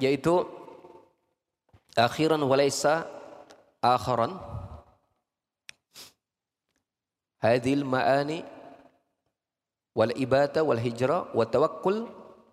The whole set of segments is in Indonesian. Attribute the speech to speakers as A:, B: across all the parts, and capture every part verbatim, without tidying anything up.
A: yaitu akhiran walaysa akharan. Hadhil ma'ani wal ibada wal hijrah wa tawakkul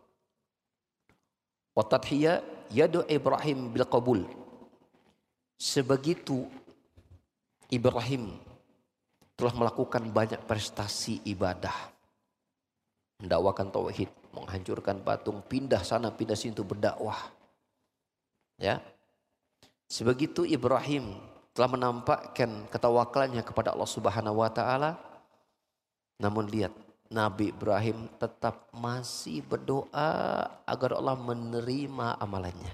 A: wa tadhiya yadu Ibrahim bil qabul. Sebegitu Ibrahim telah melakukan banyak prestasi ibadah, mendakwakan tauhid, menghancurkan patung, pindah sana pindah sini untuk berdakwah. Ya. Sebegitu Ibrahim telah menampakkan ketawakulannya kepada Allah Subhanahu wa taala. Namun lihat, Nabi Ibrahim tetap masih berdoa agar Allah menerima amalannya.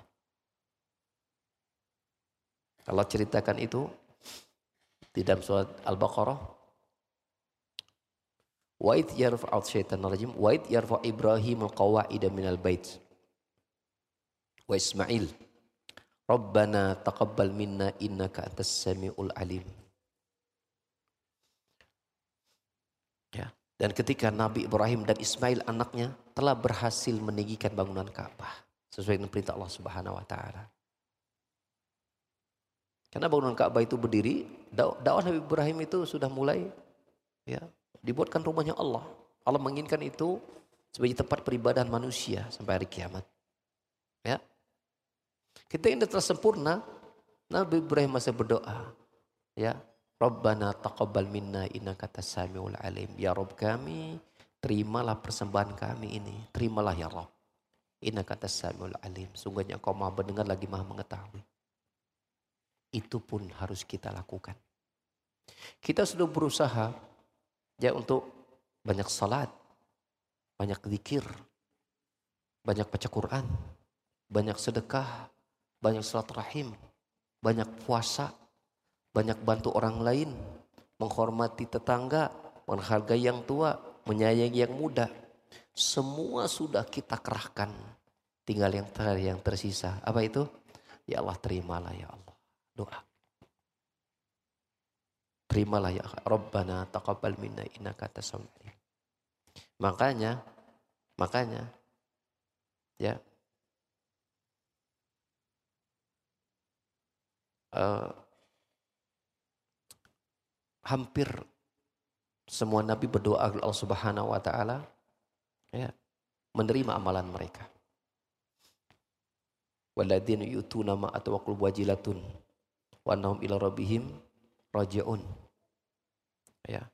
A: Allah ceritakan itu di dalam surat Al-Baqarah. Wa idh yarfa'u syaitanir rajim wa idh yarfa'u Ibrahim al-qawa'ida minal bait wa Ismail Rabbana taqabbal minna innaka antas samiul alim. Ya, dan ketika Nabi Ibrahim dan Ismail anaknya telah berhasil meninggikan bangunan Ka'bah sesuai dengan perintah Allah Subhanahu wa taala. Karena bangunan Ka'bah itu berdiri, dakwah Nabi Ibrahim itu sudah mulai ya, dibuatkan rumahnya Allah. Allah menginginkan itu sebagai tempat peribadahan manusia sampai hari kiamat. Ya. Ketika ini telah sempurna, Nabi Ibrahim masih berdoa, ya, Rabbana taqabbal minna innaka antas samiul alim. Ya Rabb kami, terimalah persembahan kami ini. Terimalah ya Rabb. Innaka antas samiul alim. Sungguhnya Engkau Maha mendengar lagi Maha mengetahui. Itu pun harus kita lakukan. Kita sudah berusaha ya untuk banyak salat, banyak zikir, banyak baca Quran, banyak sedekah, banyak silaturahim, banyak puasa, banyak bantu orang lain, menghormati tetangga, menghargai yang tua, menyayangi yang muda. Semua sudah kita kerahkan. Tinggal yang terakhir yang tersisa. Apa itu? Ya Allah, terimalah ya Allah. Doa. Terimalah ya Rabbana taqabbal minna innaka antas samiul alim. Makanya, makanya, ya, Uh, hampir semua nabi berdoa agar Allah Subhanahu wa taala ya, menerima amalan mereka. Walladzina yutuna ma atawaqul wajilatun wa annahum ila rabbihim raji'un. Ya.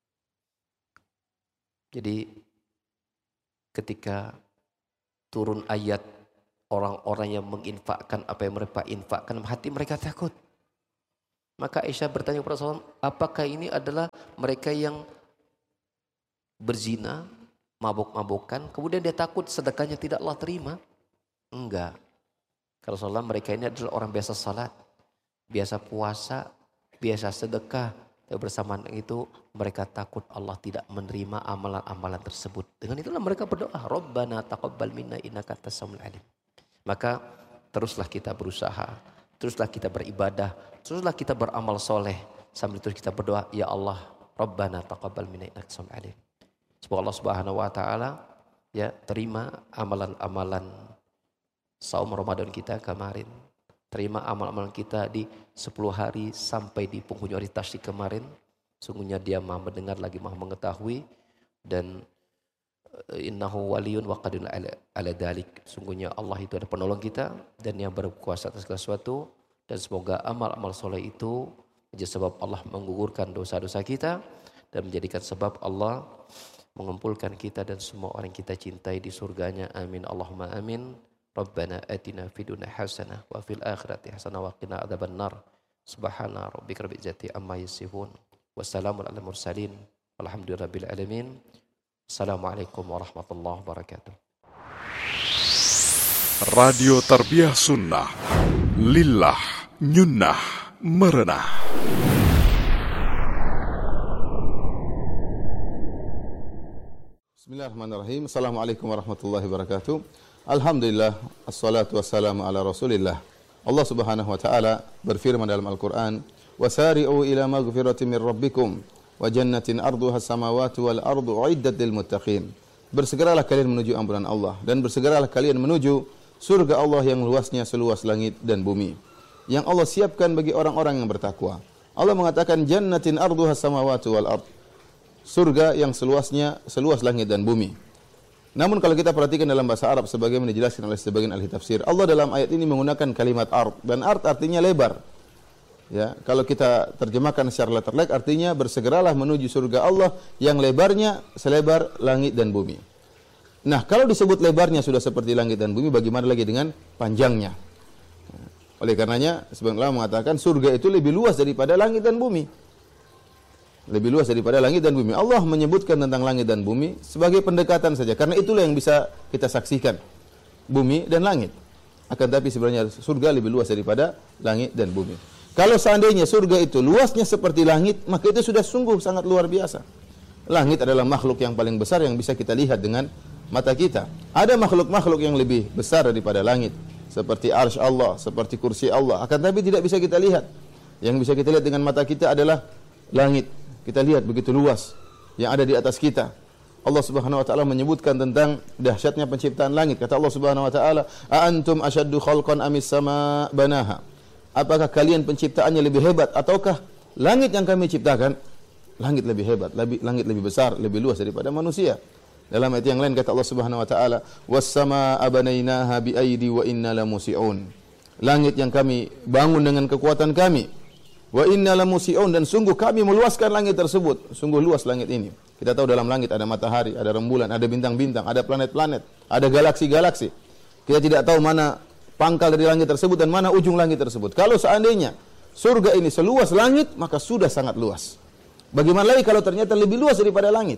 A: Jadi ketika turun ayat orang-orang yang menginfakkan apa yang mereka infakkan, hati mereka takut. Maka Aisyah bertanya kepada Rasulullah, apakah ini adalah mereka yang berzina, mabuk-mabukan, kemudian dia takut sedekahnya tidak Allah terima? Enggak. Kata Rasulullah, mereka ini adalah orang biasa salat, biasa puasa, biasa sedekah. Dan bersamaan itu mereka takut Allah tidak menerima amalan-amalan tersebut. Dengan itulah mereka berdoa, Rabbana taqabbal minna innaka antas samiul alim. Maka teruslah kita berusaha, teruslah kita beribadah, teruslah kita beramal soleh. Sambil terus kita berdoa, ya Allah, Rabbana taqabbal minna innaka antas samiul alim. Semoga Allah Subhanahu wa taala ya terima amalan-amalan saum Ramadan kita kemarin. Terima amal-amal kita di sepuluh hari sampai di penghujung hari tasyrik kemarin. Sungguhnya Dia Maha mendengar lagi Maha mengetahui, dan innahu waliyun wa qadirun ala dzalik. Sungguhnya Allah itu ada penolong kita dan yang berkuasa atas segala sesuatu, dan semoga amal-amal soleh itu menjadi sebab Allah menggugurkan dosa-dosa kita dan menjadikan sebab Allah mengumpulkan kita dan semua orang kita cintai di surganya. Amin Allahumma amin. Rabbana atina fid dunya hasanah wa fil akhirati hasanah wa qina adzabannar. Subhana rabbika rabbil izzati amma yasifun. Wassalamun alal mursalin. Walhamdulillahirabbil alamin. Assalamualaikum warahmatullahi wabarakatuh.
B: Radio Tarbiyah Sunnah Lillah Nyunnah Merenah.
C: Bismillahirrahmanirrahim. Assalamualaikum warahmatullahi wabarakatuh. Alhamdulillah, assalatu wassalamu ala rasulillah. Allah Subhanahu wa ta'ala berfirman dalam Al-Quran, wasari'u ila maghfiratin min rabbikum wa jannatin arduha samawati wal ardu uiddat lil muttaqin. Bersegeralah kalian menuju ampunan Allah dan bersegeralah kalian menuju surga Allah yang luasnya seluas langit dan bumi, yang Allah siapkan bagi orang-orang yang bertakwa. Allah mengatakan jannatin arduha samawati wal ard. Surga yang seluasnya seluas langit dan bumi. Namun kalau kita perhatikan dalam bahasa Arab sebagaimana dijelaskan oleh sebagian ahli tafsir, Allah dalam ayat ini menggunakan kalimat ard, dan ard artinya lebar. Ya, kalau kita terjemahkan secara letterlek artinya bersegeralah menuju surga Allah yang lebarnya selebar langit dan bumi. Nah, kalau disebut lebarnya sudah seperti langit dan bumi, bagaimana lagi dengan panjangnya? Oleh karenanya sebagian ulama mengatakan surga itu lebih luas daripada langit dan bumi. Lebih luas daripada langit dan bumi. Allah menyebutkan tentang langit dan bumi sebagai pendekatan saja, karena itulah yang bisa kita saksikan, bumi dan langit. Akan tapi sebenarnya surga lebih luas daripada langit dan bumi. Kalau seandainya surga itu luasnya seperti langit, maka itu sudah sungguh sangat luar biasa. Langit adalah makhluk yang paling besar yang bisa kita lihat dengan mata kita. Ada makhluk-makhluk yang lebih besar daripada langit, seperti arsy Allah, seperti kursi Allah. Akan tapi tidak bisa kita lihat. Yang bisa kita lihat dengan mata kita adalah langit. Kita lihat begitu luas yang ada di atas kita. Allah Subhanahu wa taala menyebutkan tentang dahsyatnya penciptaan langit. Kata Allah Subhanahu wa taala, "A antum asyaddu khalqan amis sama banaha?" Apakah kalian penciptaannya lebih hebat ataukah langit yang kami ciptakan? Langit lebih hebat, lebih langit lebih besar, lebih luas daripada manusia. Dalam ayat yang lain kata Allah Subhanahu wa taala, "Was-samaa'a banainaha bi'aidi wa inna lamusi'un." Langit yang kami bangun dengan kekuatan kami. Wa inna lamusi'un, dan sungguh kami meluaskan langit tersebut. Sungguh luas langit ini. Kita tahu dalam langit ada matahari, ada rembulan, ada bintang-bintang, ada planet-planet, ada galaksi-galaksi. Kita tidak tahu mana pangkal dari langit tersebut dan mana ujung langit tersebut. Kalau seandainya surga ini seluas langit, maka sudah sangat luas. Bagaimana lagi kalau ternyata lebih luas daripada langit?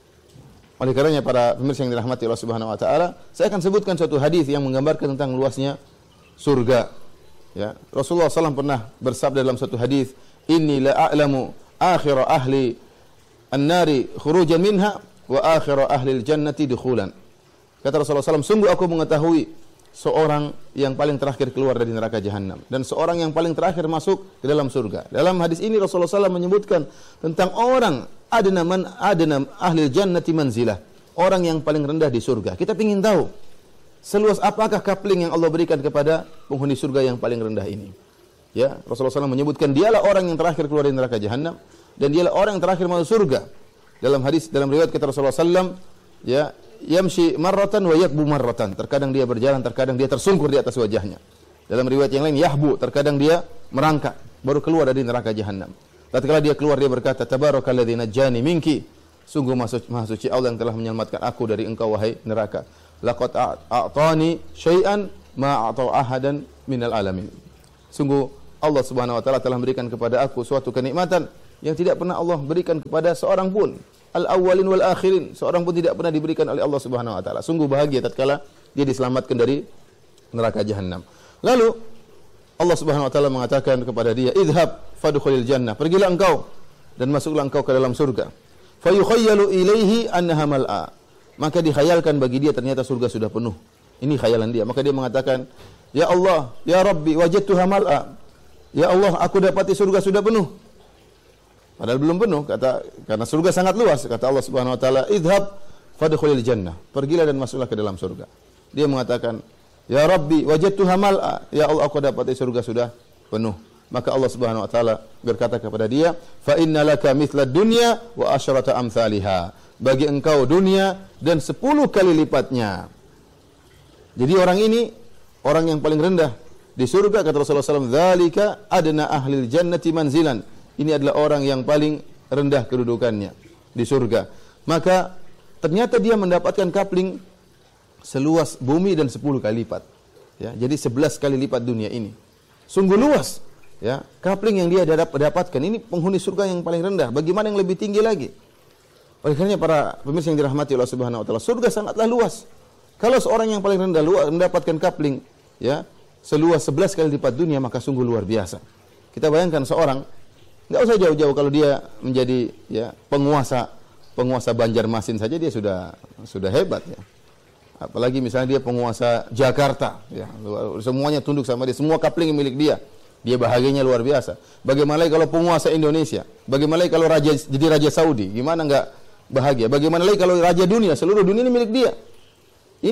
C: Oleh karenanya para pemirsa yang dirahmati Allah Subhanahu wa taala, saya akan sebutkan suatu hadis yang menggambarkan tentang luasnya surga. Ya, Rasulullah shallallahu alaihi wasallam pernah bersabda dalam satu hadis, "Inni la a'lamu akhira ahli an-nari khurujan minha wa akhira ahli al-jannati dukhulan." Kata Rasulullah shallallahu alaihi wasallam, sungguh aku mengetahui seorang yang paling terakhir keluar dari neraka jahanam dan seorang yang paling terakhir masuk ke dalam surga. Dalam hadis ini Rasulullah shallallahu alaihi wasallam menyebutkan tentang orang adna man adna ahli al-jannati manzilah, orang yang paling rendah di surga. Kita ingin tahu seluas apakah kapling yang Allah berikan kepada penghuni surga yang paling rendah ini. Ya, Rasulullah shallallahu alaihi wasallam menyebutkan dialah orang yang terakhir keluar dari neraka jahanam dan dialah orang yang terakhir masuk surga. Dalam hadis, dalam riwayat kata Rasulullah shallallahu alaihi wasallam, ya, yamshi marratan wa yakbu marratan. Terkadang dia berjalan, terkadang dia tersungkur di atas wajahnya. Dalam riwayat yang lain, yahbu, terkadang dia merangkak baru keluar dari neraka jahanam. Tatkala dia keluar dia berkata, "Tabarakalladzi najjani minki." Sungguh maha suci Allah yang telah menyelamatkan aku dari engkau wahai neraka. Laqad a'tani syai'an ma a'ta ahadan minal alamin. Sungguh Allah Subhanahu wa taala telah memberikan kepada aku suatu kenikmatan yang tidak pernah Allah berikan kepada seorang pun. Al-awwalin wal akhirin, seorang pun tidak pernah diberikan oleh Allah Subhanahu wa taala. Sungguh bahagia tatkala dia diselamatkan dari neraka jahanam. Lalu Allah Subhanahu wa taala mengatakan kepada dia, "Idhhab fadkhulil jannah." Pergilah engkau dan masuklah engkau ke dalam surga. Fayukhayyalu ilaihi annaha mal'a. Maka dikhayalkan bagi dia ternyata surga sudah penuh. Ini khayalan dia. Maka dia mengatakan, "Ya Allah, ya Rabbi, wajadtuha mal'a." Ya Allah, aku dapati surga sudah penuh. Padahal belum penuh, kata karena surga sangat luas. Kata Allah Subhanahu wa taala, "Idhhab fadkhulil jannah." Pergilah dan masuklah ke dalam surga. Dia mengatakan, "Ya Rabbi, wajadtuha mal'a." Ya Allah, aku dapati surga sudah penuh. Maka Allah Subhanahu wa taala berkata kepada dia, "Fa innalaka mithla dunya wa asyrata amsalha." Bagi engkau dunia dan sepuluh kali lipatnya. Jadi orang ini orang yang paling rendah di surga, kata Rasulullah shallallahu alaihi wasallam, "Dzalika adna ahlil jannati manzilan." Ini adalah orang yang paling rendah kedudukannya di surga. Maka ternyata dia mendapatkan kapling seluas bumi dan sepuluh kali lipat. Ya, jadi sebelas kali lipat dunia ini. Sungguh luas. Ya, kapling yang dia dapatkan ini penghuni surga yang paling rendah. Bagaimana yang lebih tinggi lagi? Oleh karena para pemirsa yang dirahmati Allah Subhanahu wa taala, surga sangatlah luas. Kalau seorang yang paling rendah luas mendapatkan kapling ya seluas sebelas kali lipat dunia, maka sungguh luar biasa. Kita bayangkan seorang, enggak usah jauh-jauh, kalau dia menjadi ya penguasa penguasa Banjarmasin saja dia sudah sudah hebat ya. Apalagi misalnya dia penguasa Jakarta ya, semuanya tunduk sama dia, semua kapling milik dia. Dia bahagianya luar biasa. Bagaimana lagi kalau penguasa Indonesia? Bagaimana lagi kalau raja jadi raja Saudi? Gimana enggak bahagia? Bagaimana lagi kalau raja dunia, seluruh dunia ini milik dia? Ini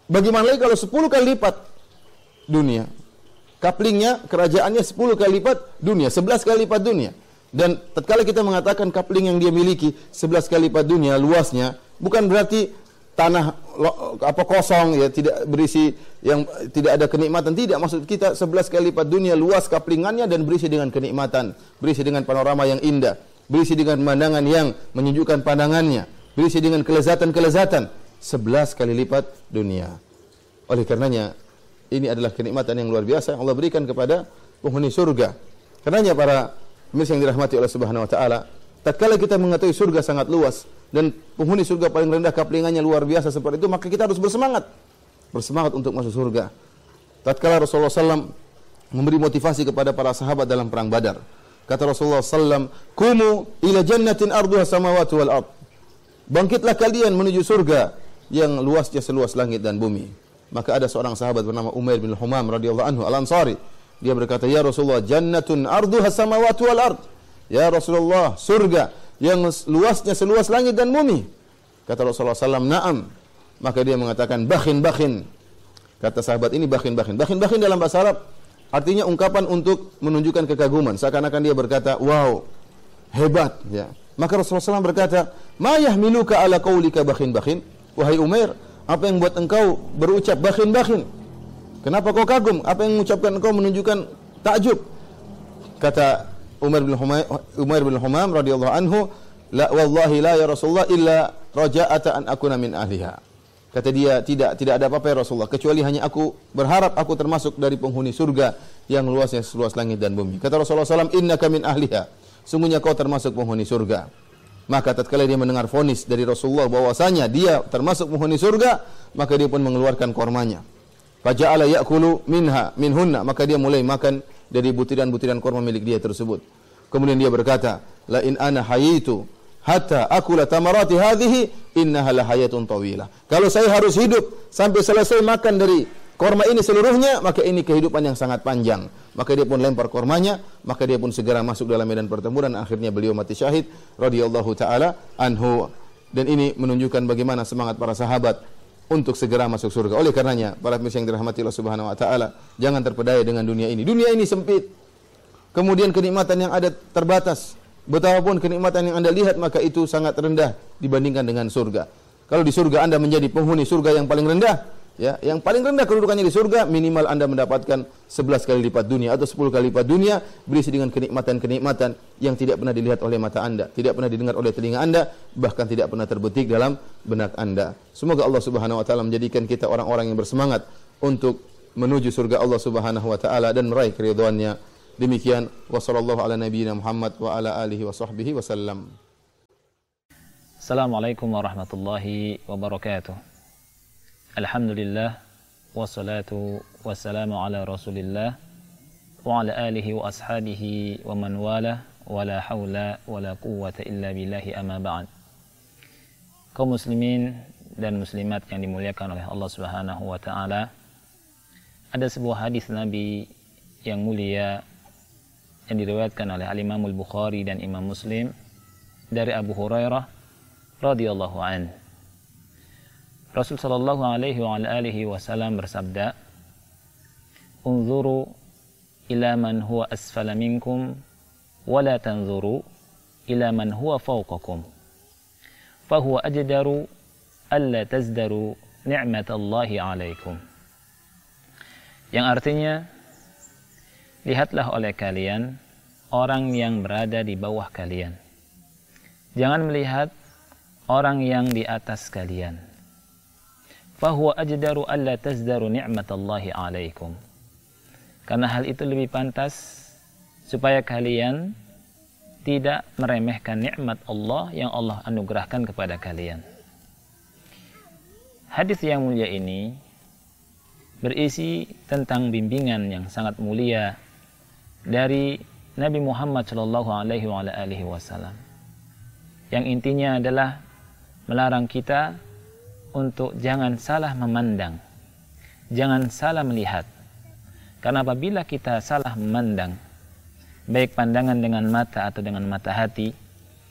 C: Bagaimana lagi kalau sepuluh kali lipat dunia? Kaplingnya, kerajaannya sepuluh kali lipat dunia, sebelas kali lipat dunia. Dan tatkala kita mengatakan kapling yang dia miliki sebelas kali lipat dunia luasnya, bukan berarti tanah apa kosong ya, tidak berisi, yang tidak ada kenikmatan, tidak. Maksud kita sebelas kali lipat dunia luas kaplingannya dan berisi dengan kenikmatan, berisi dengan panorama yang indah, berisi dengan pemandangan yang menyejukkan pandangannya, berisi dengan kelezatan-kelezatan, sebelas kali lipat dunia. Oleh karenanya ini adalah kenikmatan yang luar biasa yang Allah berikan kepada penghuni surga. Karenanya para pemirsa yang dirahmati oleh Subhanahu wa taala, tatkala kita mengetahui surga sangat luas dan penghuni surga paling rendah kaplingannya luar biasa seperti itu, maka kita harus bersemangat. Bersemangat untuk masuk surga. Tatkala Rasulullah sallallahu alaihi wasallam memberi motivasi kepada para sahabat dalam perang Badar. Kata Rasulullah sallallahu alaihi wasallam, "Kumu ila jannatin arduha samawati wal ard." Bangkitlah kalian menuju surga yang luasnya seluas langit dan bumi. Maka ada seorang sahabat bernama Umair bin Humam radhiyallahu anhu al-Ansari. Dia berkata, "Ya Rasulullah, jannatun arduha samawati wal ard." Ya Rasulullah, surga yang luasnya seluas langit dan bumi. Kata Rasulullah sallallahu alaihi wasallam, "Na'am." Maka dia mengatakan, "Bakhin, bakhin." Kata sahabat ini, bakhin, bakhin. Bakhin, bakhin dalam bahasa Arab artinya ungkapan untuk menunjukkan kekaguman. Seakan-akan dia berkata, "Wow, hebat." Ya. Maka Rasulullah sallallahu alaihi wasallam berkata, "Ma yahmiluka ala qaulika bakhin, bakhin?" Wahai Umair, apa yang buat engkau berucap bakhin, bakhin? Kenapa kau kagum? Apa yang mengucapkan engkau menunjukkan takjub? Kata Umar bin Humam, Umar bin Humam radhiyallahu anhu, "La wallahi la ya Rasulullah illa raja'ata an akuna min ahliha." Kata dia, tidak tidak ada apa-apa ya Rasulullah, kecuali hanya aku berharap aku termasuk dari penghuni surga yang luasnya seluas langit dan bumi. Kata Rasulullah sallallahu alaihi wasallam, "Innaka min ahliha." Sungguhnya kau termasuk penghuni surga. Maka tatkala dia mendengar vonis dari Rasulullah bahwasanya dia termasuk penghuni surga, maka dia pun mengeluarkan kormanya. Faja'ala ya'kulu minha minhunna, maka dia mulai makan dari butiran-butiran korma milik dia tersebut. Kemudian dia berkata, "La in ana hayitu hatta akula tamarati hadhihi innaha la hayatun tawilah." Kalau saya harus hidup sampai selesai makan dari korma ini seluruhnya, maka ini kehidupan yang sangat panjang. Maka dia pun lempar kormanya, maka dia pun segera masuk dalam medan pertempuran dan akhirnya beliau mati syahid radhiyallahu taala anhu. Dan ini menunjukkan bagaimana semangat para sahabat untuk segera masuk surga. Oleh karenanya, para pemirsa yang dirahmati Allah Subhanahu wa taala, jangan terpedaya dengan dunia ini. Dunia ini sempit. Kemudian kenikmatan yang ada terbatas. Betapapun kenikmatan yang Anda lihat, maka itu sangat rendah dibandingkan dengan surga. Kalau di surga Anda menjadi penghuni surga yang paling rendah, ya, yang paling rendah kedudukannya di surga, minimal Anda mendapatkan sebelas kali lipat dunia atau sepuluh kali lipat dunia, berisi dengan kenikmatan-kenikmatan yang tidak pernah dilihat oleh mata Anda, tidak pernah didengar oleh telinga Anda, bahkan tidak pernah terbetik dalam benak Anda. Semoga Allah Subhanahu wa taala menjadikan kita orang-orang yang bersemangat untuk menuju surga Allah Subhanahu wa taala dan meraih keridhaannya. Demikian, wa sallallahu ala nabiyyina Muhammad wa ala alihi wa sahbihi wasallam.
D: Assalamualaikum warahmatullahi wabarakatuh. Alhamdulillah, wassalatu wassalamu ala rasulillah wa ala alihi wa ashabihi wa man wala wa la hawla wa la quwwata illa billahi amma ba'd. Kaum muslimin dan muslimat yang dimuliakan oleh Allah Subhanahu wa taala, ada sebuah hadis Nabi yang mulia yang diriwayatkan oleh Al-Imam Al-Bukhari dan Imam Muslim dari Abu Hurairah radhiyallahu anhu. Rasul sallallahu alaihi wa alihi wasallam bersabda, "Unzuru ila man huwa asfala minkum wa la tanzuru ila man huwa fawqakum. Fa huwa ajdaru alla tazdaru ni'matallahi 'alaikum." Yang artinya, lihatlah oleh kalian orang yang berada di bawah kalian. Jangan melihat orang yang di atas kalian. Fahuwa ajdaru alla tazdaru ni'matallahi 'alaikum. Karena hal itu lebih pantas supaya kalian tidak meremehkan nikmat Allah yang Allah anugerahkan kepada kalian. Hadis yang mulia ini berisi tentang bimbingan yang sangat mulia dari Nabi Muhammad shallallahu alaihi wasallam, yang intinya adalah melarang kita untuk jangan salah memandang, jangan salah melihat. Karena apabila kita salah memandang, baik pandangan dengan mata atau dengan mata hati,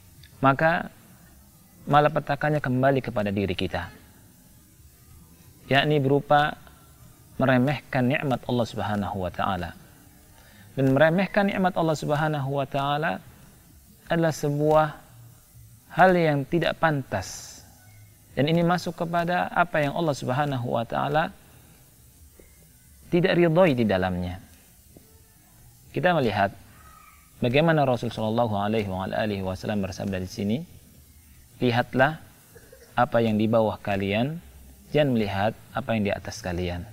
D: maka malapetakannya kembali kepada diri kita. yakni berupa meremehkan nikmat Allah Subhanahu wa taala. Dan meremehkan nikmat Allah Subhanahu wa taala adalah sebuah hal yang tidak pantas. Dan ini masuk kepada apa yang Allah Subhanahu wa taala tidak ridhoi di dalamnya. Kita melihat bagaimana Rasul sallallahu alaihi wasallam bersabda di sini, lihatlah apa yang di bawah kalian, jangan melihat apa yang di atas kalian.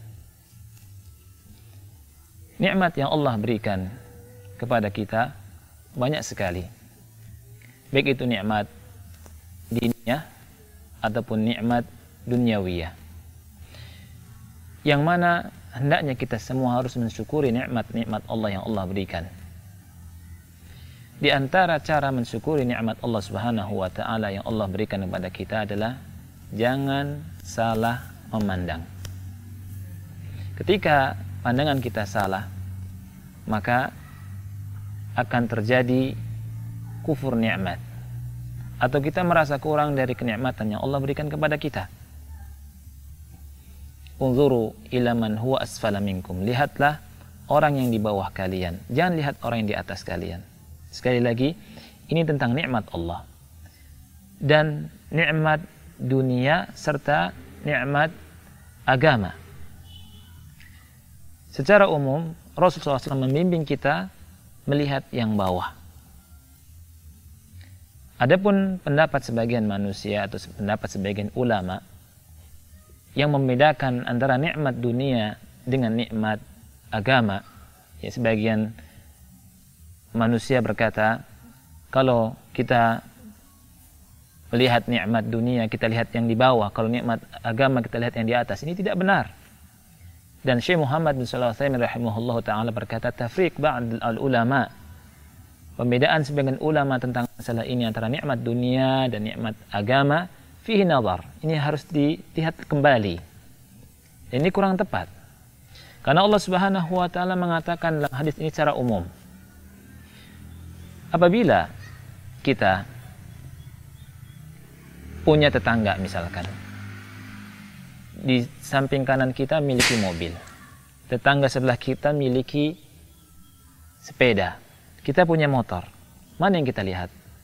D: Nikmat yang Allah berikan kepada kita banyak sekali. Baik itu nikmat diniyah ataupun nikmat duniawiyah. Yang mana hendaknya kita semua harus mensyukuri nikmat-nikmat Allah yang Allah berikan. Di antara cara mensyukuri nikmat Allah Subhanahu wa taala yang Allah berikan kepada kita adalah jangan salah memandang. Ketika pandangan kita salah, maka akan terjadi kufur nikmat, atau kita merasa kurang dari kenikmatan yang Allah berikan kepada kita. Unzuru ila man huwa asfala minkum. Lihatlah orang yang di bawah kalian, jangan lihat orang yang di atas kalian. Sekali lagi, ini tentang nikmat Allah dan nikmat dunia serta nikmat agama. Secara umum, Rasulullah shallallahu alaihi wasallam membimbing kita melihat yang bawah. Adapun pendapat sebagian manusia atau pendapat sebagian ulama yang membedakan antara nikmat dunia dengan nikmat agama, ya, sebagian manusia berkata, kalau kita melihat nikmat dunia, kita lihat yang di bawah, kalau nikmat agama kita lihat yang di atas. Ini tidak benar. Dan Syekh Muhammad bin Shalih Al-Utsaimin rahimahullah ta'ala berkata, tafriq ba'd al-ulama, pembedaan sebagian ulama tentang masalah ini antara nikmat dunia dan nikmat agama, fihi nazar, ini harus dilihat kembali. Dan ini kurang tepat. Karena Allah Subhanahu wa taala mengatakan dalam hadis ini secara umum, apabila kita punya tetangga misalkan, di samping kanan kita miliki mobil, tetangga sebelah kita miliki sepeda, kita punya motor, mana yang kita lihat?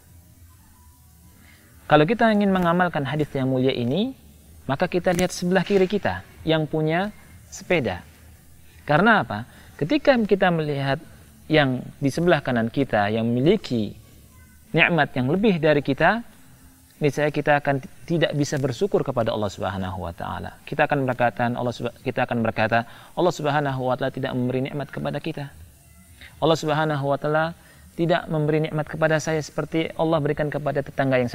D: Kalau kita ingin mengamalkan hadis yang mulia ini, maka kita lihat sebelah kiri kita yang punya sepeda. Karena apa? Ketika kita melihat yang di sebelah kanan kita yang memiliki nikmat yang lebih dari kita, niscaya kita akan tidak bisa bersyukur kepada Allah Subhanahu wa taala. Kita akan berkata Allah kita akan berkata Allah Subhanahu wa taala tidak memberi nikmat kepada kita. Allah Subhanahu wa taala tidak memberi nikmat kepada saya seperti Allah berikan kepada tetangga yang